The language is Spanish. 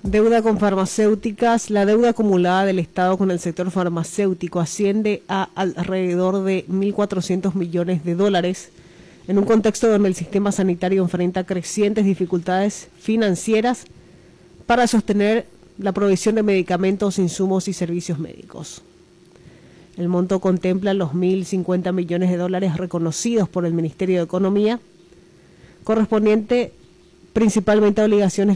Deuda con farmacéuticas. La deuda acumulada del Estado con el sector farmacéutico asciende a alrededor de 1.400 millones de dólares, en un contexto donde el sistema sanitario enfrenta crecientes dificultades financieras para sostener la provisión de medicamentos, insumos y servicios médicos. El monto contempla los 1.050 millones de dólares reconocidos por el Ministerio de Economía, correspondiente principalmente a obligaciones